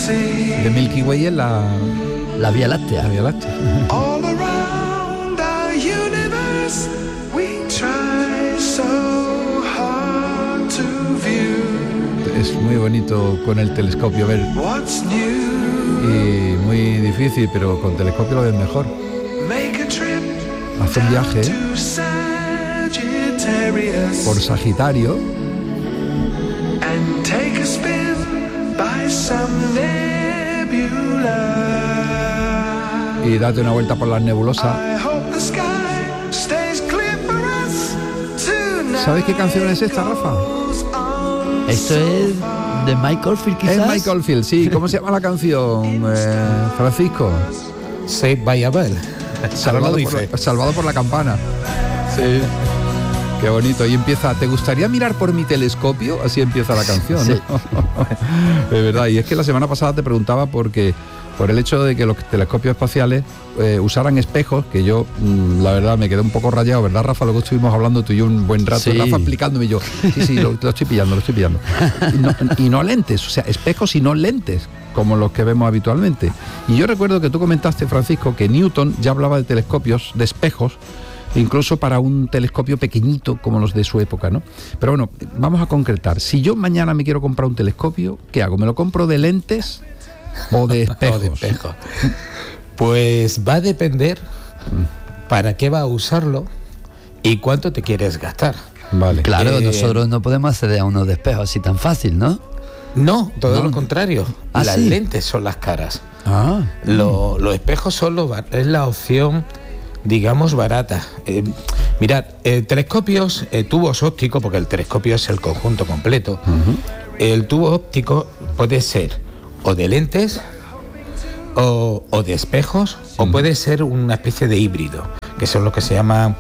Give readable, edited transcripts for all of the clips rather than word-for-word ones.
The Milky Way es la Vía Láctea. La Vía Láctea. All around our universe, we try so hard to view. Es muy bonito con el telescopio ver. What's new? Y muy difícil, pero con telescopio lo ves mejor. Make a trip Hace un viaje to Sagittarius por Sagitario and take a spin by some nebula. y date una vuelta por las nebulosas. I hope the sky stays clear for us tonight. ¿Sabes qué canción es esta, Rafa? Esto es de Mike Oldfield, quizás. Es Michael Field, sí. ¿Cómo se llama la canción, Francisco? Saved by a Bell. Salvado por la campana. Sí. Qué bonito. Y empieza, ¿te gustaría mirar por mi telescopio? Así empieza la canción, ¿no? Sí. Es verdad. Y es que la semana pasada te preguntaba por el hecho de que los telescopios espaciales usaran espejos, que yo, la verdad, me quedé un poco rayado, ¿verdad, Rafa? Luego estuvimos hablando tú y yo un buen rato, Sí. Rafa explicándome, y yo, sí, lo estoy pillando. Y no lentes, o sea, espejos y no lentes, como los que vemos habitualmente. Y yo recuerdo que tú comentaste, Francisco, que Newton ya hablaba de telescopios, de espejos, incluso para un telescopio pequeñito como los de su época, ¿no? Pero bueno, vamos a concretar. Si yo mañana me quiero comprar un telescopio, ¿qué hago? ¿Me lo compro de lentes o de espejos? O de espejo. Pues va a depender para qué va a usarlo y cuánto te quieres gastar. Vale. Claro, nosotros no podemos acceder a uno de espejos así tan fácil, ¿no? No, todo No. lo contrario. Ah, Las sí. lentes son las caras. Ah, Los espejos son es la opción, digamos, barata. Mirad, telescopios, tubos ópticos, porque el telescopio es el conjunto completo. El tubo óptico puede ser o de lentes o de espejos, o puede ser una especie de híbrido, que son lo que se llama,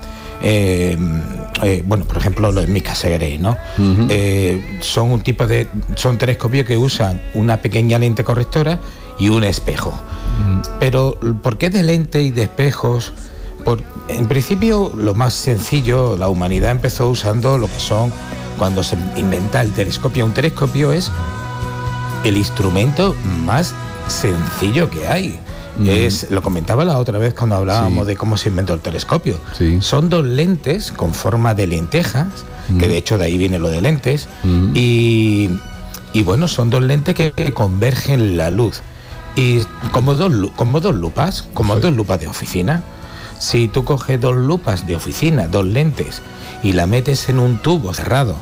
bueno, por ejemplo, los Mica Segrey, ¿no? Son un tipo son telescopios que usan una pequeña lente correctora y un espejo. Pero ¿por qué de lente y de espejos? En principio, lo más sencillo, la humanidad empezó usando lo que son, cuando se inventa el telescopio. Un telescopio es el instrumento más sencillo que hay. Lo comentaba la otra vez cuando hablábamos de cómo se inventó el telescopio. Sí. Son dos lentes con forma de lentejas, que de hecho de ahí viene lo de lentes, y bueno, son dos lentes que convergen la luz. Y como dos lupas, dos lupas de oficina. Si tú coges dos lupas de oficina, dos lentes, y la metes en un tubo cerrado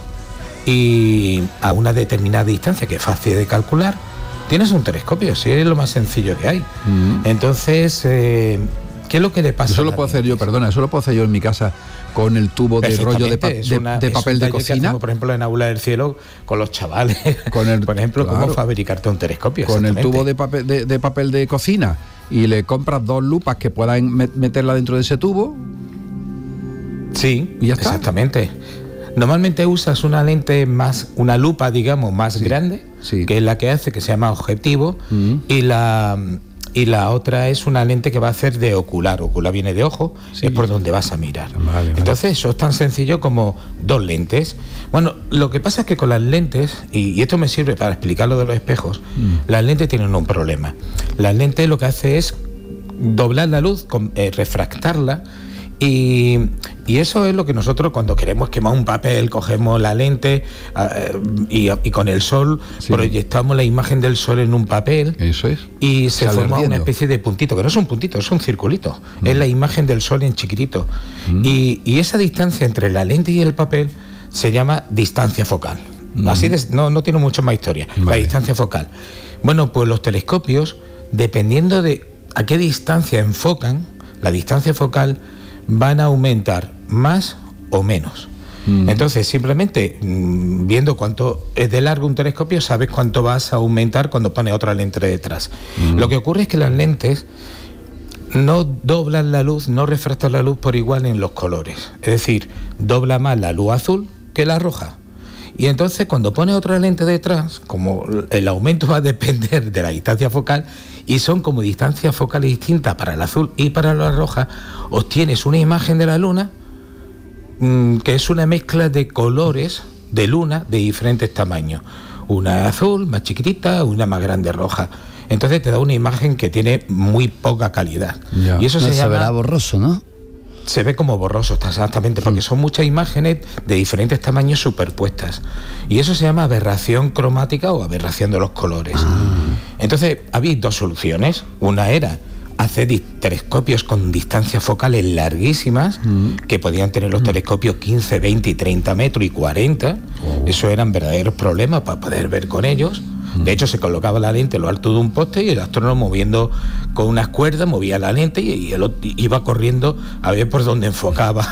y a una determinada distancia que es fácil de calcular, tienes un telescopio, sí, es lo más sencillo que hay. Entonces, ¿qué es lo que le pasa? Eso lo puedo hacer yo, perdona, eso lo puedo hacer yo en mi casa con el tubo de rollo de papel de cocina. Hacemos, por ejemplo, en Aula del Cielo con los chavales, por ejemplo, claro, cómo fabricarte un telescopio. Con el tubo de papel de cocina, y le compras dos lupas que puedan meterla dentro de ese tubo. Sí, ¿Y ya está? Exactamente. Normalmente usas una lente una lupa, digamos, más grande, que es la que hace, que se llama objetivo, y la otra es una lente que va a hacer de ocular. Ocular viene de ojo, es por donde vas a mirar. Vale. Entonces eso es tan sencillo como dos lentes. Bueno, lo que pasa es que con las lentes, y esto me sirve para explicar lo de los espejos, las lentes tienen un problema. Las lentes lo que hace es doblar la luz, refractarla. Y eso es lo que nosotros, cuando queremos quemar un papel, cogemos la lente y con el sol proyectamos la imagen del sol en un papel. Eso es. Y se Sale forma ardiendo. una especie de puntito, que no es un puntito, es un circulito. Es la imagen del sol en chiquitito. Y esa distancia entre la lente y el papel se llama distancia focal. Así no tiene mucho más historia. Vale. La distancia focal. Bueno, pues los telescopios, dependiendo de a qué distancia enfocan, la distancia focal van a aumentar más o menos. Entonces, simplemente viendo cuánto es de largo un telescopio, sabes cuánto vas a aumentar cuando pones otra lente detrás. Lo que ocurre es que las lentes no doblan la luz, no refractan la luz por igual en los colores. Es decir, dobla más la luz azul que la roja. Y entonces, cuando pones otra lente detrás, como el aumento va a depender de la distancia focal, y son como distancias focales distintas para el azul y para la roja, obtienes una imagen de la luna que es una mezcla de colores de luna de diferentes tamaños. una azul, más chiquitita, una más grande roja. Entonces te da una imagen que tiene muy poca calidad. Ya. Y eso No, se se llama... verá borroso, ¿no? Se ve como borroso, exactamente, porque son muchas imágenes de diferentes tamaños superpuestas. Y eso se llama aberración cromática o aberración de los colores. Entonces, había dos soluciones. Una era hacer telescopios con distancias focales larguísimas, que podían tener los telescopios 15, 20 y 30 metros y 40. Eso eran verdaderos problemas para poder ver con ellos. De hecho, se colocaba la lente a lo alto de un poste y el astrónomo, moviendo con unas cuerdas, movía la lente y él iba corriendo a ver por dónde enfocaba.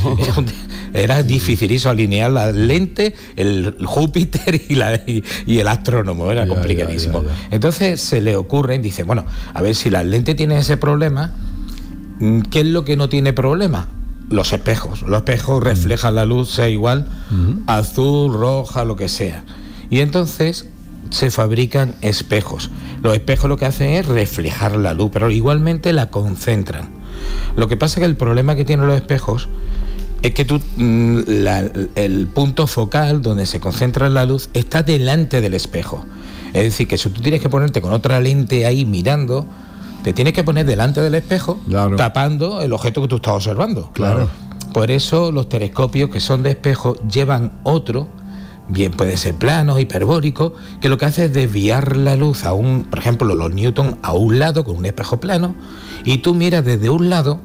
Era dificilísimo alinear la lente, el Júpiter y el astrónomo, era complicadísimo. Ya. Entonces se le ocurre, dice, bueno, a ver si la lente tiene ese problema, ¿qué es lo que no tiene problema? Los espejos. Los espejos reflejan la luz, sea igual, azul, roja, lo que sea. Y entonces se fabrican espejos. Los espejos lo que hacen es reflejar la luz, pero igualmente la concentran. Lo que pasa es que el problema que tienen los espejos es que el punto focal donde se concentra la luz está delante del espejo. Es decir, que si tú tienes que ponerte con otra lente ahí mirando, te tienes que poner delante del espejo, claro, tapando el objeto que tú estás observando. Claro. Por eso los telescopios que son de espejo llevan otro, bien puede ser plano, hiperbórico, que lo que hace es desviar la luz por ejemplo, los Newton a un lado con un espejo plano, y tú miras desde un lado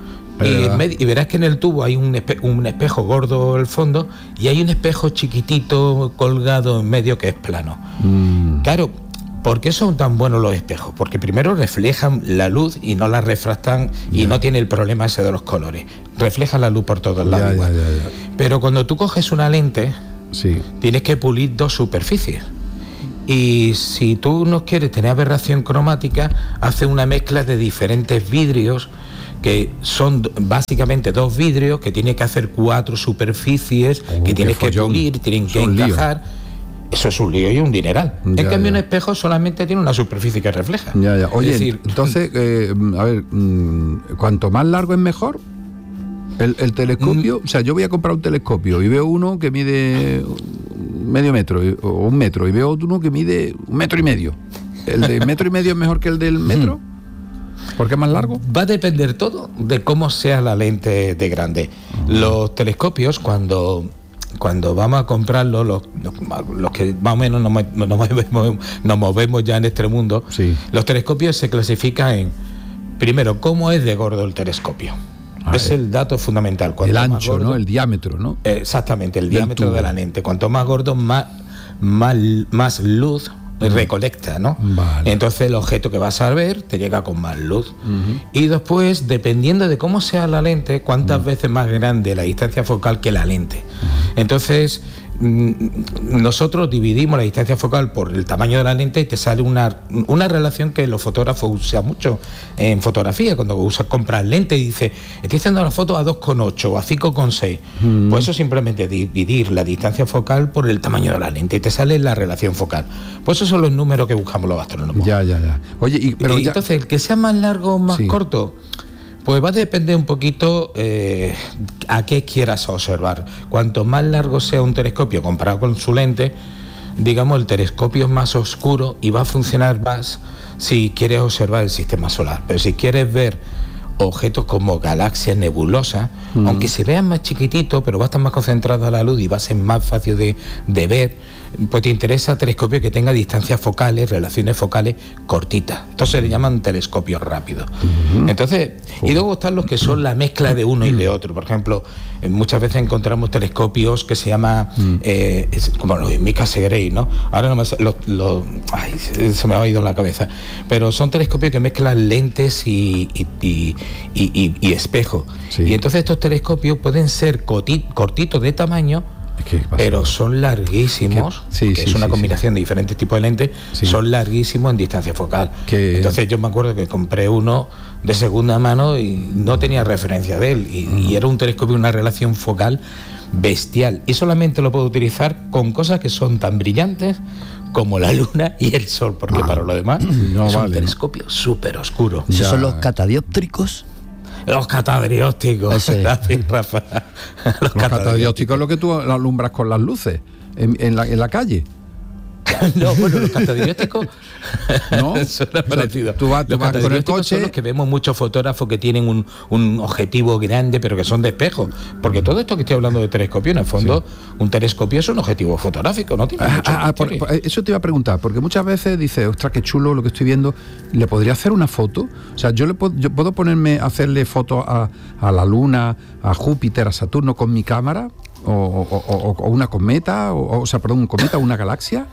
y verás que en el tubo hay un espejo gordo al fondo y hay un espejo chiquitito colgado en medio que es plano. Claro, ¿por qué son tan buenos los espejos? Porque primero reflejan la luz y no la refractan y no tiene el problema ese de los colores. Reflejan la luz por todos lados igual. Pero cuando tú coges una lente, tienes que pulir dos superficies. Y si tú no quieres tener aberración cromática, hace una mezcla de diferentes vidrios, que son básicamente dos vidrios, que tienes que hacer 4 superficies, que tienes que pulir, tienen que encajar. Eso es un lío y un dineral. En cambio, un espejo solamente tiene una superficie que refleja. Oye, es decir, entonces, a ver, cuanto más largo es mejor. El telescopio, o sea, yo voy a comprar un telescopio y veo uno que mide medio metro o 1 metro, y veo uno que mide 1,5 metros. ¿El de 1,5 metros es mejor que el del metro? ¿Por qué es más largo? Va a depender todo de cómo sea la lente de grande. Los telescopios, cuando vamos a comprarlos, los que más o menos nos movemos ya en este mundo, los telescopios se clasifican en, primero, cómo es de gordo el telescopio. Es el dato fundamental. El ancho, gordo, ¿no? El diámetro, ¿no? Exactamente, el diámetro de la lente. Cuanto más gordo, más luz recolecta, ¿no? Vale. Entonces el objeto que vas a ver te llega con más luz. Y después, dependiendo de cómo sea la lente, cuántas veces más grande la distancia focal que la lente. Entonces, nosotros dividimos la distancia focal por el tamaño de la lente y te sale una relación que los fotógrafos usan mucho en fotografía. Cuando compras lente y dices, estoy haciendo la foto a 2,8 o a 5,6. Pues eso simplemente dividir la distancia focal por el tamaño de la lente y te sale la relación focal. Pues esos son los números que buscamos los astrónomos. Ya. Oye, entonces, el que sea más largo o más corto, pues va a depender un poquito a qué quieras observar. Cuanto más largo sea un telescopio comparado con su lente, digamos, el telescopio es más oscuro y va a funcionar más si quieres observar el sistema solar. Pero si quieres ver objetos como galaxias nebulosas, aunque se vean más chiquititos, pero va a estar más concentrada la luz y va a ser más fácil de ver, pues te interesa telescopio que tenga distancias focales, relaciones focales cortitas. Entonces le llaman telescopios rápidos. Entonces, y luego están los que son la mezcla de uno y de otro. Por ejemplo, muchas veces encontramos telescopios que se llama como los Mica Segrey, ¿no? Ahora no me se me ha ido la cabeza. Pero son telescopios que mezclan lentes y espejo. Y entonces estos telescopios pueden ser cortitos de tamaño, pero son larguísimos, es una combinación de diferentes tipos de lentes, son larguísimos en distancia focal. Entonces yo me acuerdo que compré uno de segunda mano y no tenía referencia de él, y era un telescopio, una relación focal bestial, y solamente lo puedo utilizar con cosas que son tan brillantes como la luna y el sol, porque para lo demás es un telescopio súper oscuro. ¿Esos son los catadióptricos? Los catadiópticos, Rafa. Los catadiópticos es lo que tú alumbras con las luces en la calle. No, bueno, los cartodiópticos ¿No? suena parecido. Tú vas con el cartodiópticos coche. son los que vemos muchos fotógrafos que tienen un objetivo grande, pero que son de espejo. Porque todo esto que estoy hablando de telescopio, en el fondo, un telescopio es un objetivo fotográfico, no tiene mucho misterio. Eso te iba a preguntar, porque muchas veces dices, ostras, qué chulo lo que estoy viendo, ¿le podría hacer una foto? O sea, yo puedo ponerme a hacerle fotos a la Luna, a Júpiter, a Saturno con mi cámara, o una cometa, o sea, perdón, un cometa, una galaxia.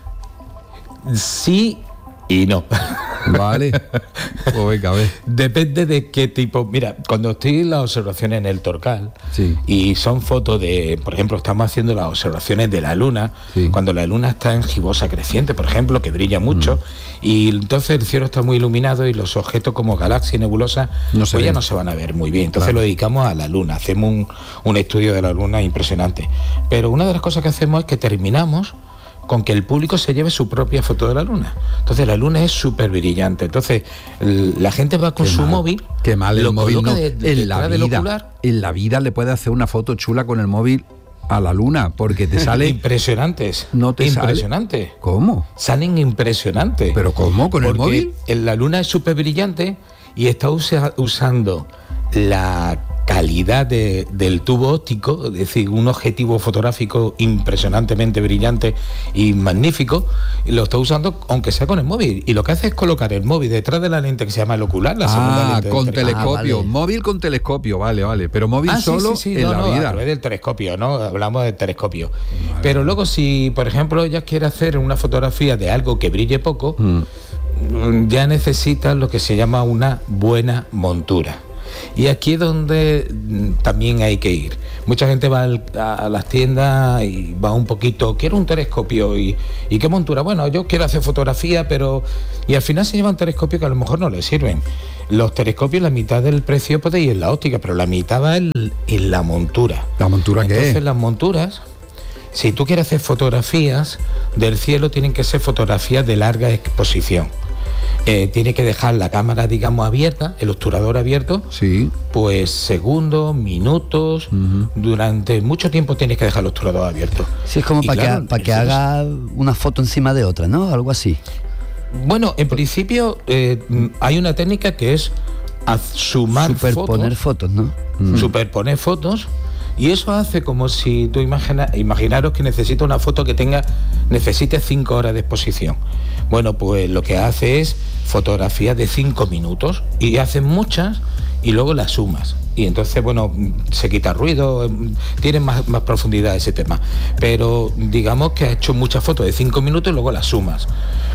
Sí y no. Vale. Pues venga, a ver. Depende de qué tipo. Mira, cuando estoy en las observaciones en el Torcal, Sí. y son fotos de, por ejemplo, estamos haciendo las observaciones de la Luna, Sí. cuando la Luna está en gibosa creciente, por ejemplo, que brilla mucho, y entonces el cielo está muy iluminado y los objetos como galaxias y nebulosas No se pues ya ven. no se van a ver muy bien. Entonces Claro. lo dedicamos a la Luna, hacemos un estudio de la Luna impresionante. Pero una de las cosas que hacemos es que terminamos con que el público se lleve su propia foto de la Luna. Entonces la Luna es súper brillante. Entonces la gente va con su móvil. Qué mal, el lo móvil coloca no. detrás del ocular. En la vida le puedes hacer una foto chula con el móvil a la Luna, porque te sale. Impresionantes. No te sale. Impresionante. ¿Cómo? Salen impresionantes. ¿Pero cómo? ¿Con el Porque móvil? La Luna es súper brillante y está usando la calidad del tubo óptico, es decir, un objetivo fotográfico impresionantemente brillante y magnífico, y lo está usando aunque sea con el móvil. Y lo que hace es colocar el móvil detrás de la lente que se llama el ocular, la segunda lente del con telescopio. telescopio. vale. Móvil con telescopio, vale. Pero móvil solo en no, la no, vida. a través del telescopio, ¿no? Hablamos del telescopio. Pero luego si, por ejemplo, ella quiere hacer una fotografía de algo que brille poco, ya necesita lo que se llama una buena montura. Y aquí es donde también hay que ir. Mucha gente va a las tiendas y va un poquito, quiero un telescopio y qué montura. Bueno, yo quiero hacer fotografía, pero... Y al final se llevan telescopios que a lo mejor no les sirven. Los telescopios, la mitad del precio puede ir en la óptica, pero la mitad va en la montura. ¿La montura qué Entonces es? las monturas, si tú quieres hacer fotografías del cielo, tienen que ser fotografías de larga exposición. Tiene que dejar la cámara, digamos, abierta, el obturador abierto, Sí. pues segundos, minutos, durante mucho tiempo tienes que dejar el obturador abierto. Sí, es como Y para claro, que haga una foto encima de otra, ¿no? Algo así. Bueno, en principio hay una técnica que es sumar Superponer fotos, ¿no? superponer fotos, y eso hace como si tú imaginaros que necesita una foto que necesite 5 horas de exposición. Bueno, pues lo que hace es fotografías de 5 minutos y hacen muchas y luego las sumas. Y entonces, bueno, se quita ruido, tiene más profundidad ese tema. Pero digamos que ha hecho muchas fotos de 5 minutos y luego las sumas.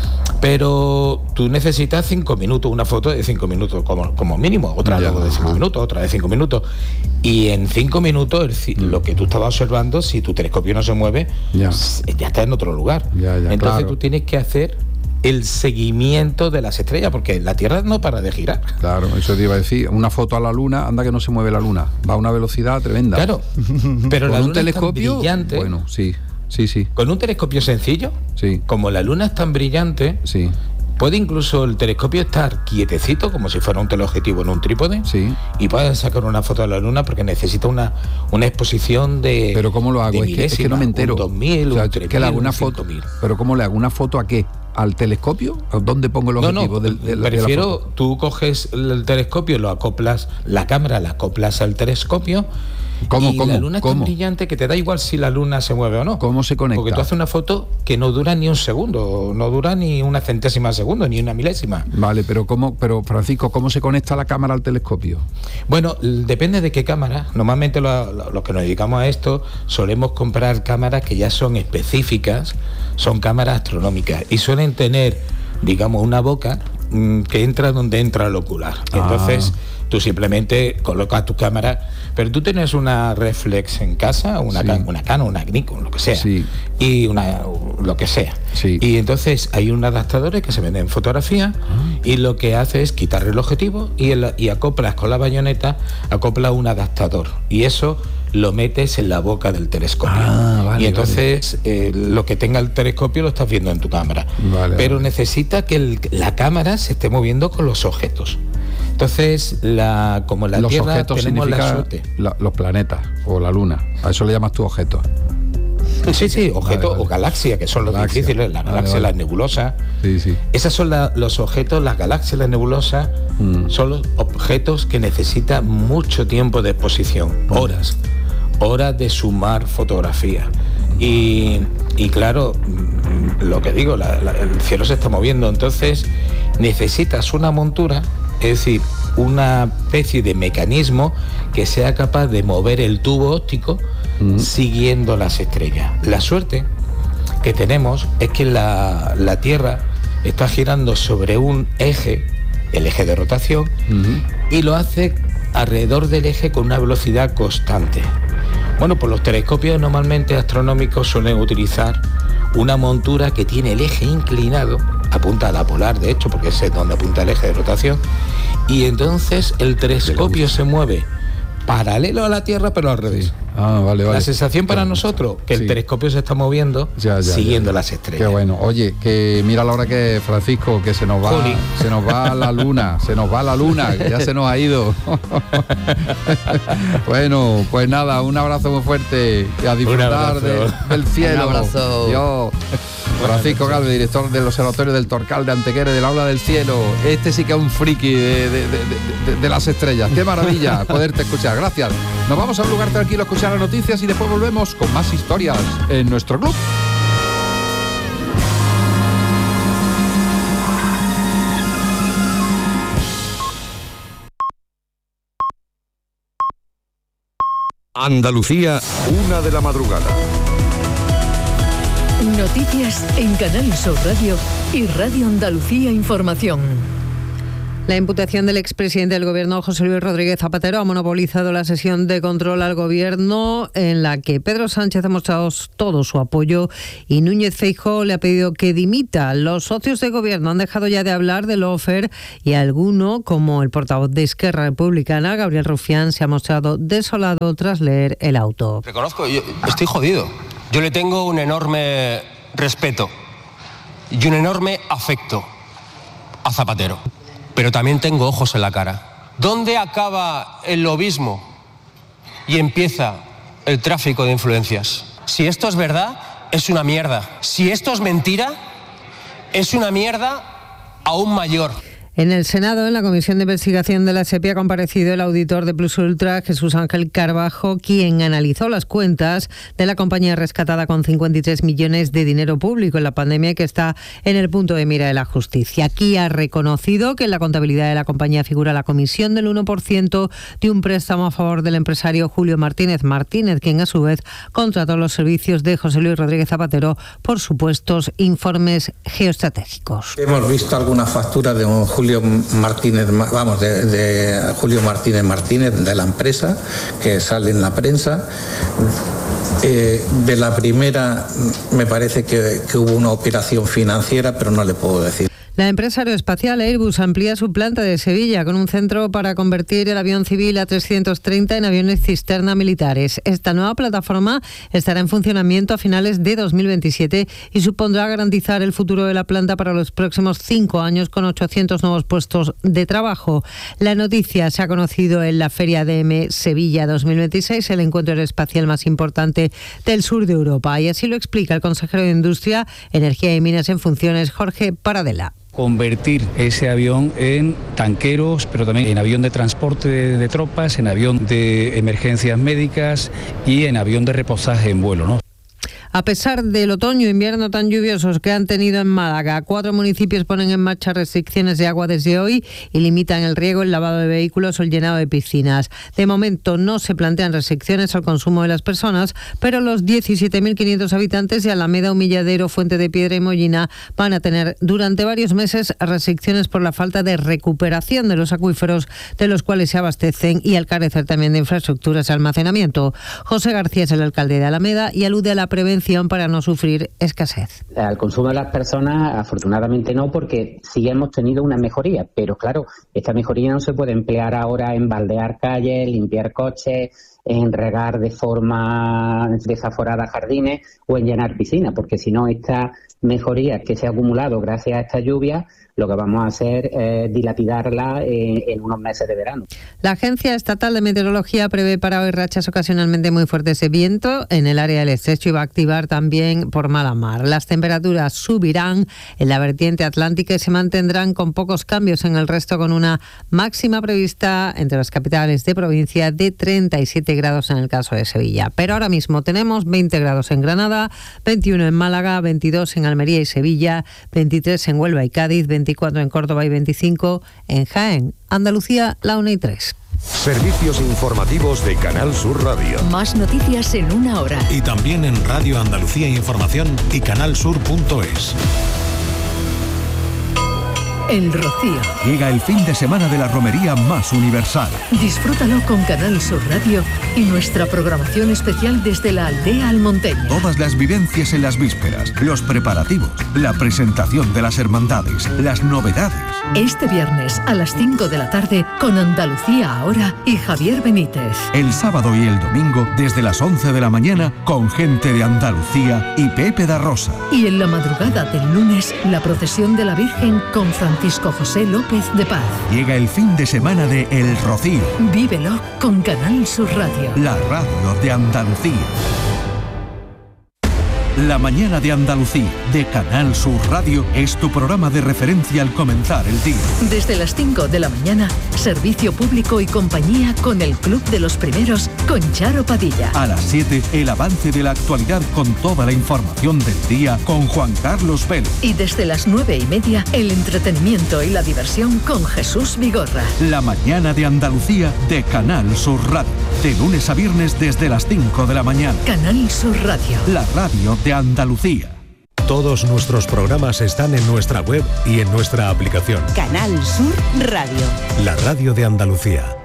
Pero tú necesitas 5 minutos, una foto de 5 minutos como mínimo, otra Ya, luego de 5 ajá. minutos, otra de 5 minutos. Y en 5 minutos lo que tú estabas observando, si tu telescopio no se mueve, Ya. ya está en otro lugar. Ya, Entonces claro. tú tienes que hacer el seguimiento de las estrellas, porque la Tierra no para de girar. Claro, eso te iba a decir. Una foto a la Luna, anda que no se mueve la Luna. Va a una velocidad tremenda. Claro, pero la Con un Luna telescopio, es tan brillante. bueno, sí. Con un telescopio sencillo, Sí. como la Luna es tan brillante, Sí. puede incluso el telescopio estar quietecito, como si fuera un teleobjetivo en un trípode, Sí. y puedes sacar una foto de la Luna porque necesita una exposición de... Pero ¿cómo lo hago? de Es que no me entero. Un 2000, O sea, un que 3000, le hago una un foto. 5000. Pero ¿cómo le hago una foto a qué? ¿Al telescopio? ¿O dónde pongo el objetivo de la prefiero, foto? tú coges el telescopio, lo acoplas, la cámara la acoplas al telescopio. ¿Cómo, y cómo, la Luna es cómo? tan brillante que te da igual si la Luna se mueve o no. ¿Cómo se conecta? Porque tú haces una foto que no dura ni un segundo, no dura ni una centésima de segundo, ni una milésima. Vale, pero Francisco, ¿cómo se conecta la cámara al telescopio? Bueno, depende de qué cámara. Normalmente los que nos dedicamos a esto solemos comprar cámaras que ya son específicas, son cámaras astronómicas y suelen tener, digamos, una boca que entra donde entra el ocular. Entonces tú simplemente colocas tu cámara, pero tú tienes una reflex en casa, una Sí. Canon, una Nikon, lo que sea, Sí. y lo que sea. Sí. Y entonces hay unos adaptadores que se venden en fotografía y lo que hace es quitar el objetivo y acoplas con la bayoneta, acopla un adaptador y eso lo metes en la boca del telescopio. Vale, y entonces lo que tenga el telescopio lo estás viendo en tu cámara. Vale, pero vale. necesita que la cámara se esté moviendo con los objetos. Entonces, como la los Tierra objetos tenemos la significan suerte. los planetas o la Luna. A eso le llamas tú objetos. Sí, objetos o galaxias, que son los difíciles, las galaxias, las nebulosas. Sí. Esas son los objetos, las galaxias, las nebulosas, son los objetos que necesitan mucho tiempo de exposición, horas de sumar fotografías. Y claro, lo que digo, el cielo se está moviendo, entonces necesitas una montura, es decir, una especie de mecanismo que sea capaz de mover el tubo óptico siguiendo las estrellas. La suerte que tenemos es que la Tierra está girando sobre un eje, el eje de rotación, y lo hace alrededor del eje con una velocidad constante. Bueno, pues los telescopios normalmente astronómicos suelen utilizar una montura que tiene el eje inclinado, apunta a la polar, de hecho, porque ese es donde apunta el eje de rotación, y entonces el telescopio se mueve paralelo a la Tierra, pero al revés. Vale. La sensación para nosotros que el telescopio se está moviendo siguiendo las estrellas. Qué bueno. Oye, que mira la hora que, Francisco, que se nos va la luna, que ya se nos ha ido. Bueno, pues nada, un abrazo muy fuerte y a disfrutar del cielo. Un abrazo. Dios. Francisco Galvez, director del Observatorio del Torcal de Antequera, del Aula del Cielo. Este sí que es un friki de las estrellas. Qué maravilla poderte escuchar. Gracias. Nos vamos a un lugar tranquilo a escuchar las noticias y después volvemos con más historias en nuestro club. Andalucía, 1:00 a.m. Noticias en Canal Sur Radio y Radio Andalucía Información. La imputación del expresidente del Gobierno, José Luis Rodríguez Zapatero, ha monopolizado la sesión de control al Gobierno, en la que Pedro Sánchez ha mostrado todo su apoyo y Núñez Feijóo le ha pedido que dimita. Los socios de Gobierno han dejado ya de hablar del lawfare y alguno, como el portavoz de Esquerra Republicana, Gabriel Rufián, se ha mostrado desolado tras leer el auto. Reconozco, yo estoy jodido. Yo le tengo un enorme respeto y un enorme afecto a Zapatero, pero también tengo ojos en la cara. ¿Dónde acaba el lobismo y empieza el tráfico de influencias? Si esto es verdad, es una mierda. Si esto es mentira, es una mierda aún mayor. En el Senado, en la Comisión de Investigación de la SEPI, ha comparecido el auditor de Plus Ultra, Jesús Ángel Carbajo, quien analizó las cuentas de la compañía rescatada con 53 millones de dinero público en la pandemia y que está en el punto de mira de la justicia. Aquí ha reconocido que en la contabilidad de la compañía figura la comisión del 1% de un préstamo a favor del empresario Julio Martínez, quien a su vez contrató los servicios de José Luis Rodríguez Zapatero por supuestos informes geoestratégicos. Hemos visto alguna factura de un Julio Martínez, de Julio Martínez de la empresa, que sale en la prensa. De la primera me parece que hubo una operación financiera, pero no le puedo decir. La empresa aeroespacial Airbus amplía su planta de Sevilla con un centro para convertir el avión civil A330 en aviones cisterna militares. Esta nueva plataforma estará en funcionamiento a finales de 2027 y supondrá garantizar el futuro de la planta para los próximos 5 años con 800 nuevos puestos de trabajo. La noticia se ha conocido en la Feria DM Sevilla 2026, el encuentro aeroespacial más importante del sur de Europa. Y así lo explica el consejero de Industria, Energía y Minas en funciones, Jorge Paradela. Convertir ese avión en tanqueros, pero también en avión de transporte de tropas, en avión de emergencias médicas y en avión de reposaje en vuelo, ¿no? A pesar del otoño e invierno tan lluviosos que han tenido en Málaga, 4 municipios ponen en marcha restricciones de agua desde hoy y limitan el riego, el lavado de vehículos o el llenado de piscinas. De momento no se plantean restricciones al consumo de las personas, pero los 17.500 habitantes de Alameda, Humilladero, Fuente de Piedra y Mollina van a tener durante varios meses restricciones por la falta de recuperación de los acuíferos de los cuales se abastecen y al carecer también de infraestructuras de almacenamiento. José García es el alcalde de Alameda y alude a la prevención para no sufrir escasez. Al consumo de las personas, afortunadamente no, porque sí hemos tenido una mejoría, pero claro, esta mejoría no se puede emplear ahora en baldear calles, limpiar coches, en regar de forma desaforada jardines o en llenar piscinas, porque si no, esta mejoría que se ha acumulado gracias a esta lluvia, lo que vamos a hacer es dilapidarla en unos meses de verano. La Agencia Estatal de Meteorología prevé para hoy rachas ocasionalmente muy fuertes de viento en el área del estrecho y va a activar también por mala mar. Las temperaturas subirán en la vertiente atlántica y se mantendrán con pocos cambios en el resto, con una máxima prevista entre las capitales de provincia de 37 grados en el caso de Sevilla. Pero ahora mismo tenemos 20 grados en Granada, 21 en Málaga, 22 en Almería y Sevilla, 23 en Huelva y Cádiz, 24 en Córdoba y 25 en Jaén. Andalucía, la 1:03. Servicios informativos de Canal Sur Radio. Más noticias en una hora. Y también en Radio Andalucía Información y canalsur.es. El Rocío. Llega el fin de semana de la romería más universal. Disfrútalo con Canal Sur Radio y nuestra programación especial desde la aldea almonteña. Todas las vivencias en las vísperas, los preparativos, la presentación de las hermandades, las novedades. Este viernes a las 5 de la tarde con Andalucía Ahora y Javier Benítez. El sábado y el domingo desde las 11 de la mañana con gente de Andalucía y Pepe da Rosa. Y en la madrugada del lunes, la procesión de la Virgen con Francisco José López de Paz. Llega el fin de semana de El Rocío. Vívelo con Canal Sur Radio. La radio de Andalucía. La mañana de Andalucía, de Canal Sur Radio, es tu programa de referencia al comenzar el día. Desde las 5 de la mañana, servicio público y compañía con el Club de los Primeros, con Charo Padilla. A las 7, el avance de la actualidad con toda la información del día con Juan Carlos Vélez. Y desde las 9:30, el entretenimiento y la diversión con Jesús Vigorra. La mañana de Andalucía, de Canal Sur Radio. De lunes a viernes desde las 5 de la mañana. Canal Sur Radio. La radio de Andalucía. Todos nuestros programas están en nuestra web y en nuestra aplicación. Canal Sur Radio. La radio de Andalucía.